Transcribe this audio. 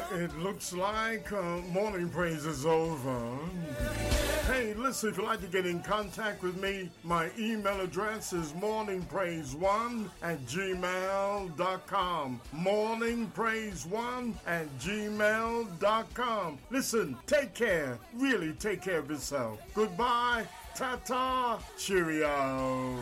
It looks like morning praise is over. Hey, listen, if you'd like to get in contact with me, my email address is morningpraise1@gmail.com. Morningpraise1@gmail.com. Listen, take care. Really take care of yourself. Goodbye. Ta-ta. Cheerio.